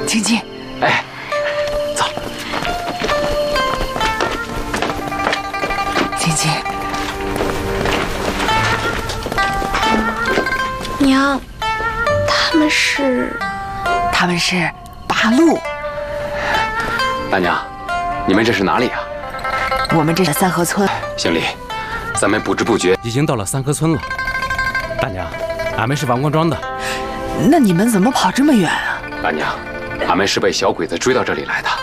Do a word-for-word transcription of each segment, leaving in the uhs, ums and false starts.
请进。 哎，走。 请进。 娘，他们是？ 他们是八路。 大娘，你们这是哪里啊？ 我们这是三河村。 姓李，咱们不知不觉已经到了三河村了。大娘，俺们是王光庄的。 那你们怎么跑这么远啊？ 大娘，俺们是被小鬼子追到这里来的。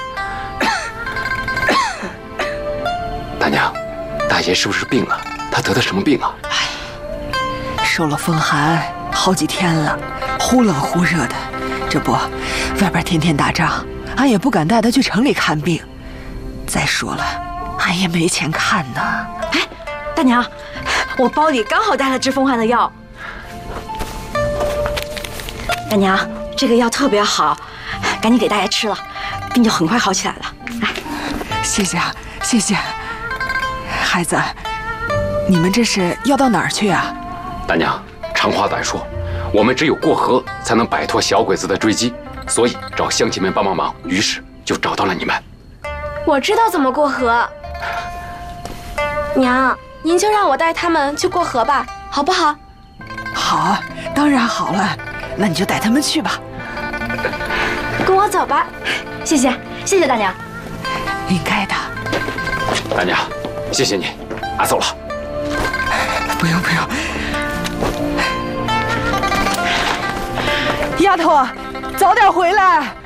大娘，大爷是不是病了？他得的什么病啊？ 哎，受了风寒，好几天了，忽冷忽热的。这不，外边天天打仗，俺也不敢带他去城里看病。再说了，俺也没钱看呢。 哎，大娘，我包里刚好带了治风寒的药。大娘，这个药特别好，赶紧给大爷吃了，病就很快好起来了。来， 谢谢啊，谢谢。孩子，你们这是要到哪儿去啊？ 大娘，长话短说，我们只有过河才能摆脱小鬼子的追击，所以找乡亲们帮帮忙，于是就找到了你们。 我知道怎么过河。娘，您就让我带他们去过河吧，好不好？ 好，当然好了。那你就带他们去吧。 跟我走吧。 谢谢，谢谢大娘。 应该的。 大娘，谢谢你，俺走了。 不用不用。丫头，早点回来。